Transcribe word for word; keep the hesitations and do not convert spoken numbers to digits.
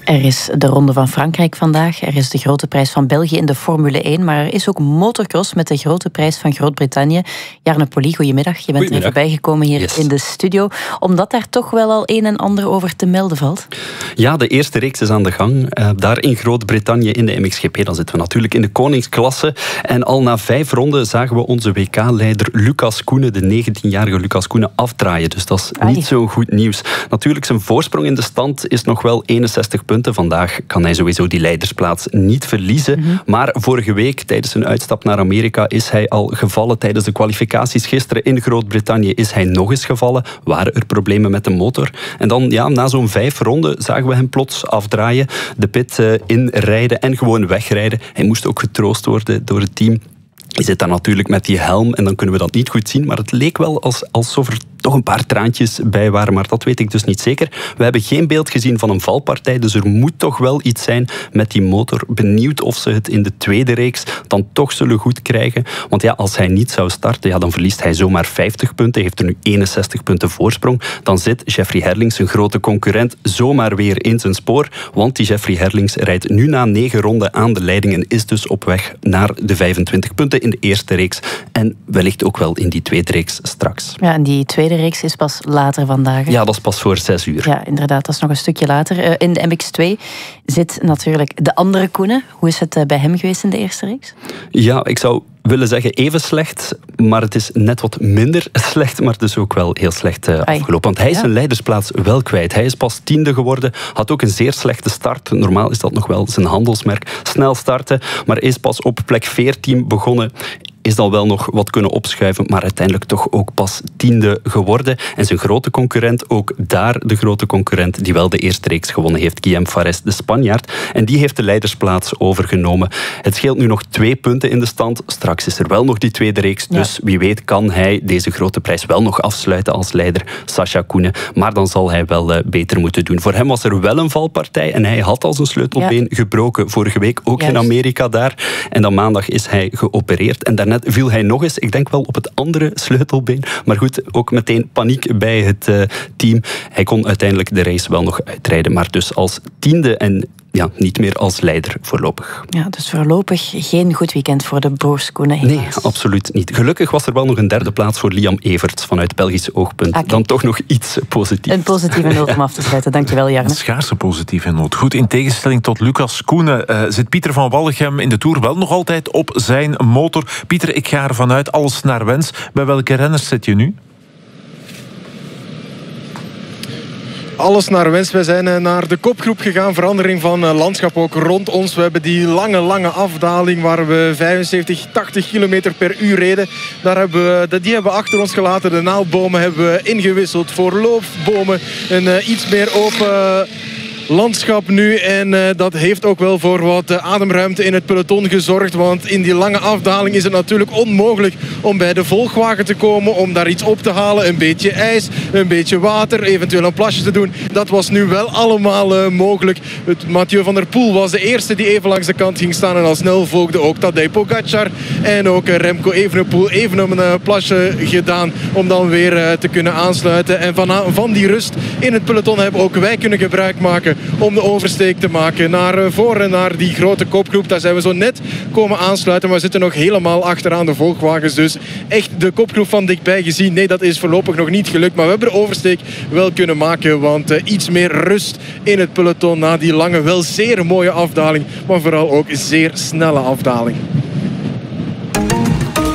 Er is de Ronde van Frankrijk vandaag. Er is de Grote Prijs van België in de Formule één. Maar er is ook motocross met de Grote Prijs van Groot-Brittannië. Jarne Polly, goedemiddag. Je bent er voorbij gekomen hier yes. in de studio. Omdat daar toch wel al een en ander over te melden valt. Ja, de eerste reeks is aan de gang. Uh, daar in Groot-Brittannië in de M X G P. Dan zitten we natuurlijk in de koningsklasse. En al na vijf ronden zagen we onze W K-leider Lucas Koenen, de negentienjarige Lucas Koenen, afdraaien. Dus dat is Ai. niet zo goed nieuws. Natuurlijk, zijn voorsprong in de stand is nog wel eenenzestig punten. Vandaag kan hij sowieso die leidersplaats niet verliezen. Mm-hmm. Maar vorige week, tijdens een uitstap naar Amerika, is hij al gevallen. Tijdens de kwalificaties gisteren in Groot-Brittannië is hij nog eens gevallen. Waren er problemen met de motor. En dan, ja, na zo'n vijf ronden zagen we hem plots afdraaien. De pit uh, inrijden en gewoon wegrijden. Hij moest ook getroost worden door het team. Hij zit daar natuurlijk met die helm en dan kunnen we dat niet goed zien. Maar het leek wel als, alsof er toch een paar traantjes bij waren. Maar dat weet ik dus niet zeker. We hebben geen beeld gezien van een valpartij. Dus er moet toch wel iets zijn met die motor. Benieuwd of ze het in de tweede reeks dan toch zullen goed krijgen. Want ja, als hij niet zou starten, ja, dan verliest hij zomaar vijftig punten. Heeft er nu eenenzestig punten voorsprong. Dan zit Jeffrey Herlings, zijn grote concurrent, zomaar weer in zijn spoor. Want die Jeffrey Herlings rijdt nu na negen ronden aan de leiding en is dus op weg naar de vijfentwintig punten in de eerste reeks. En wellicht ook wel in die tweede reeks straks. Ja, en die tweede reeks is pas later vandaag. Hè? Ja, dat is pas voor zes uur. Ja, inderdaad, dat is nog een stukje later. In de M X twee zit natuurlijk de andere Koenen. Hoe is het bij hem geweest in de eerste reeks? Ja, ik zou willen zeggen even slecht, maar het is net wat minder slecht, maar dus ook wel heel slecht uh, afgelopen. Want hij is ja. zijn leidersplaats wel kwijt. Hij is pas tiende geworden, had ook een zeer slechte start. Normaal is dat nog wel zijn handelsmerk. Snel starten, maar is pas op plek veertien begonnen. Is dan wel nog wat kunnen opschuiven, maar uiteindelijk toch ook pas tiende geworden. En zijn grote concurrent, ook daar de grote concurrent, die wel de eerste reeks gewonnen heeft, Guillem Fares, de Spanjaard. En die heeft de leidersplaats overgenomen. Het scheelt nu nog twee punten in de stand. Straks is er wel nog die tweede reeks, dus ja. wie weet kan hij deze grote prijs wel nog afsluiten als leider, Sacha Koenen. Maar dan zal hij wel uh, beter moeten doen. Voor hem was er wel een valpartij en hij had al zijn sleutelbeen ja. gebroken vorige week, ook Juist. in Amerika daar. En dan maandag is hij geopereerd en daarnet viel hij nog eens, ik denk wel op het andere sleutelbeen. Maar goed, ook meteen paniek bij het uh, team. Hij kon uiteindelijk de race wel nog uitrijden, maar dus als tiende en ja, niet meer als leider voorlopig. Ja, dus voorlopig geen goed weekend voor de broers Koenen. Nee, absoluut niet. Gelukkig was er wel nog een derde plaats voor Liam Everts vanuit Belgisch oogpunt. Okay. Dan toch nog iets positiefs. Een positieve noot om af te sluiten. Dankjewel, Jarne. Een schaarse positieve noot. Goed, in tegenstelling tot Lucas Koenen uh, zit Pieter van Wallichem in de Tour wel nog altijd op zijn motor. Pieter, ik ga ervan uit, alles naar wens. Bij welke renners zit je nu? Alles naar wens. Wij zijn naar de kopgroep gegaan. Verandering van landschap ook rond ons. We hebben die lange, lange afdaling waar we vijfenzeventig, tachtig kilometer per uur reden. Daar hebben we, die hebben we achter ons gelaten. De naaldbomen hebben we ingewisseld voor loofbomen. Een uh, iets meer open landschap nu. En uh, dat heeft ook wel voor wat uh, ademruimte in het peloton gezorgd. Want in die lange afdaling is het natuurlijk onmogelijk om bij de volgwagen te komen. Om daar iets op te halen. Een beetje ijs, een beetje water, eventueel een plasje te doen. Dat was nu wel allemaal uh, mogelijk. Het, Mathieu van der Poel was de eerste die even langs de kant ging staan. En al snel volgde ook Tadej Pogacar. En ook uh, Remco Evenepoel even een uh, plasje gedaan. Om dan weer uh, te kunnen aansluiten. En van, van die rust in het peloton hebben ook wij kunnen gebruik maken om de oversteek te maken naar voren, naar die grote kopgroep. Daar zijn we zo net komen aansluiten, maar we zitten nog helemaal achteraan de volgwagens. Dus echt de kopgroep van dichtbij gezien, nee, dat is voorlopig nog niet gelukt. Maar we hebben de oversteek wel kunnen maken, want uh, iets meer rust in het peloton na die lange, wel zeer mooie afdaling, maar vooral ook zeer snelle afdaling.